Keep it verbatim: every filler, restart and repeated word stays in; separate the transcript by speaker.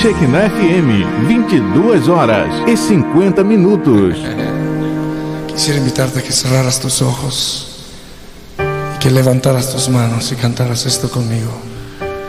Speaker 1: Shekinah F M, vinte e duas horas e cincuenta minutos.
Speaker 2: Quisiera invitarte a que cerraras tus ojos y que levantaras tus manos y cantaras esto conmigo.